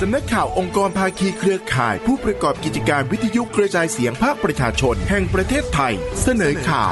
สำนักข่าวองค์กรภาคีเครือข่ายผู้ประกอบกิจการวิทยุกระจายเสียงภาคประชาชนแห่งประเทศไทยเสนอข่า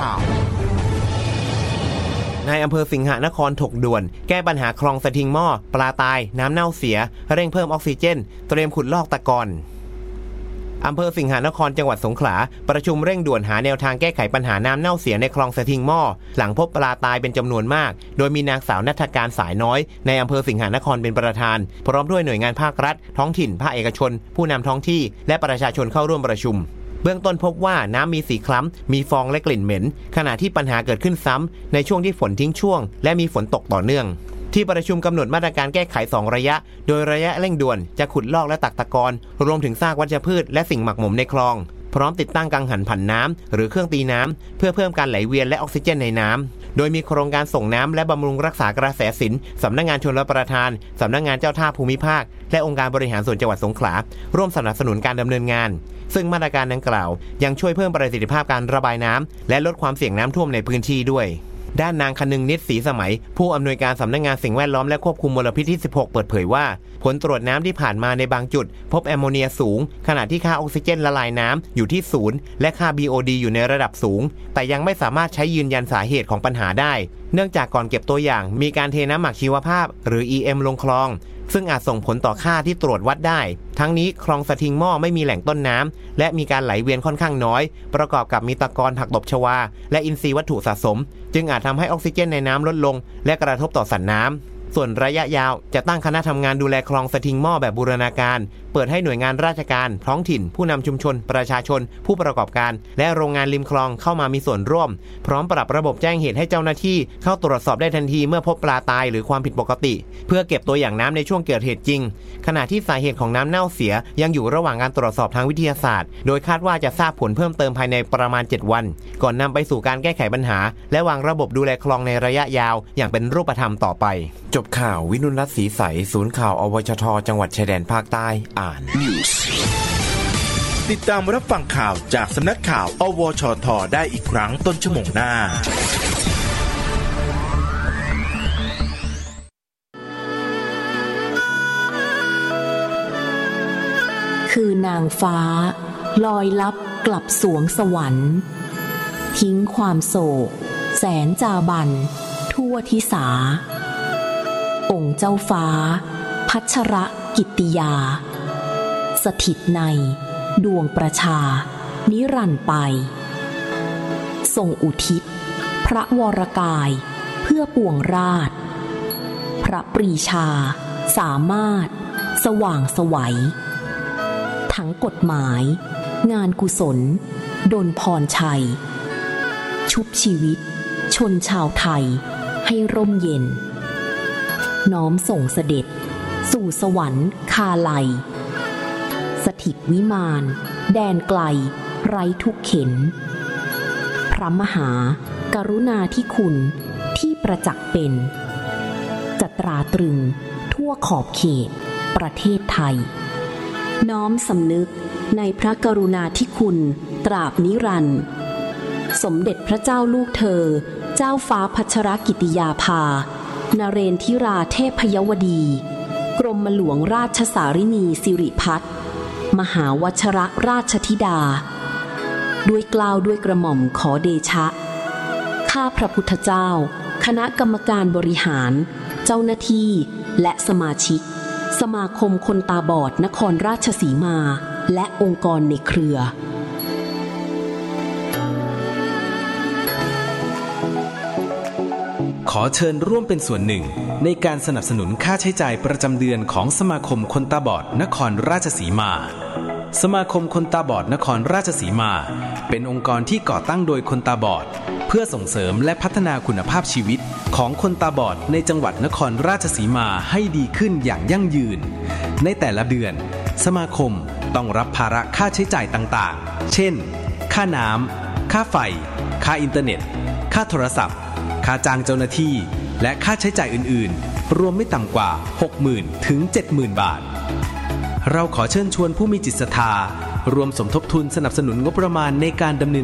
วนายอำเภอสิงหนครถกด่วนแก้ปัญหาคลองสะทิงหม้อปลาตายน้ำเน่าเสียเร่งเพิ่มออกซิเจนเตรียมขุดลอกตะกอนอำเภอสิงหนครจังหวัดสงขลาประชุมเร่งด่วนหาแนวทางแก้ไขปัญหาน้ำเน่าเสียในคลองสะทิงหม้อหลังพบปลาตายเป็นจำนวนมากโดยมีนางสาวณัฐการสายน้อยในอำเภอสิงหนครเป็นประธานพร้อมด้วยหน่วยงานภาครัฐท้องถิ่นภาคเอกชนผู้นำท้องที่และประชาชนเข้าร่วมประชุมเบื้องต้นพบว่าน้ำมีสีคล้ำมีฟองและกลิ่นเหม็นขณะที่ปัญหาเกิดขึ้นซ้ำในช่วงที่ฝนทิ้งช่วงและมีฝนตกต่อเนื่องที่ประชุมกำหนดมาตรการแก้ไข2ระยะโดยระยะเร่งด่วนจะขุดลอกและตักตะกอนรวมถึงซากวัชพืชและสิ่งหมักหมมในคลองพร้อมติดตั้งกังหันผันน้ำหรือเครื่องตีน้ำเพื่อเพิ่มการไหลเวียนและออกซิเจนในน้ำโดยมีโครงการส่งน้ำและบำรุงรักษากระแสสินสำนักงานชลประทานสำนักงานเจ้าท่าภูมิภาคและองค์การบริหารส่วนจังหวัดสงขลาร่วมสนับสนุนการดำเนินงานซึ่งมาตรการดังกล่าวยังช่วยเพิ่มประสิทธิภาพการระบายน้ำและลดความเสี่ยงน้ำท่วมในพื้นที่ด้วยด้านนางคนึงนิตศรีสมัยผู้อำนวยการสำนักงานสิ่งแวดล้อมและควบคุมมลพิษที่16เปิดเผยว่าผลตรวจน้ำที่ผ่านมาในบางจุดพบแอมโมเนียสูงขณะที่ค่าออกซิเจนละลายน้ำอยู่ที่0และค่า BOD อยู่ในระดับสูงแต่ยังไม่สามารถใช้ยืนยันสาเหตุของปัญหาได้เนื่องจากก่อนเก็บตัวอย่างมีการเทน้ำหมักชีวภาพหรือ EM ลงคลองซึ่งอาจส่งผลต่อค่าที่ตรวจวัดได้ทั้งนี้คลองสะทิงหม้อไม่มีแหล่งต้นน้ำและมีการไหลเวียนค่อนข้างน้อยประกอบกับมีตะกอนผักตบชวาและอินทรีย์วัตถุสะสมจึงอาจทำให้ออกซิเจนในน้ำลดลงและกระทบต่อสันน้ำส่วนระยะยาวจะตั้งคณะทำงานดูแลคลองสะทิงหม้อแบบบูรณาการเปิดให้หน่วยงานราชการท้องถิ่นผู้นำชุมชนประชาชนผู้ประกอบการและโรงงานริมคลองเข้ามามีส่วนร่วมพร้อมปรับระบบแจ้งเหตุให้เจ้าหน้าที่เข้าตรวจสอบได้ทันทีเมื่อพบปลาตายหรือความผิดปกติเพื่อเก็บตัวอย่างน้ำในช่วงเกิดเหตุจริงขณะที่สาเหตุของน้ำเน่าเสียยังอยู่ระหว่างการตรวจสอบทางวิทยาศาสตร์โดยคาดว่าจะทราบผลเพิ่มเติมภายในประมาณ7วันก่อนนำไปสู่การแก้ไขปัญหาและวางระบบดูแลคลองในระยะยาวอย่างเป็นรูปธรรมต่อไปจบข่าววินุรัตน์ศรีใสศูนย์ข่าวอวชทจังหวัดชายแดนภาคใต้อ่านติดตามรับฟังข่าวจากสำนักข่าวอวชทได้อีกครั้งต้นชั่วโมงหน้าคือนางฟ้าลอยลับกลับสวงสวรรค์ทิ้งความโศกแสนจาบันทั่วทิสาองค์เจ้าฟ้าพัชรกิตติยาสถิตในดวงประชานิรันดร์ไปทรงอุทิศพระวรกายเพื่อปวงราชพระปรีชาสามารถสว่างไสวทั้งกฎหมายงานกุศลดลพรชัยชุบชีวิตชนชาวไทยให้ร่มเย็นน้อมส่งเสด็จสู่สวรรค์คาไลสถิตวิมานแดนไกลไร้ทุกเข็ญพระมหากรุณาธิคุณที่ประจักษ์เป็นจะตราตรึงทั่วขอบเขตประเทศไทยน้อมสำนึกในพระกรุณาธิคุณตราบนิรันดร์สมเด็จพระเจ้าลูกเธอเจ้าฟ้าพัชรกิติยาภานเรนทิราเทพยวดีกรมหลวงราชสารินีสิริพัฒน์มหาวชรราชธิดาด้วยเกล้าด้วยกระหม่อมขอเดชะข้าพระพุทธเจ้าคณะกรรมการบริหารเจ้าหน้าที่และสมาชิกสมาคมคนตาบอดนครราชสีมาและองค์กรในเครือขอเชิญร่วมเป็นส่วนหนึ่งในการสนับสนุนค่าใช้จ่ายประจำเดือนของสมาคมคนตาบอดนครราชสีมาสมาคมคนตาบอดนครราชสีมาเป็นองค์กรที่ก่อตั้งโดยคนตาบอดเพื่อส่งเสริมและพัฒนาคุณภาพชีวิตของคนตาบอดในจังหวัดนครราชสีมาให้ดีขึ้นอย่างยั่งยืนในแต่ละเดือนสมาคมต้องรับภาระค่าใช้จ่ายต่างๆเช่นค่าน้ำค่าไฟค่าอินเทอร์เน็ตค่าโทรศัพท์ค่าจ้างเจ้าหน้าที่และค่าใช้จ่ายอื่นๆรวมไม่ต่ำกว่า 60,000 ถึง 70,000 บาทเราขอเชิญชวนผู้มีจิตศรัทธารวมสมทบทุนสนับสนุนงบประมาณในการดำเนิน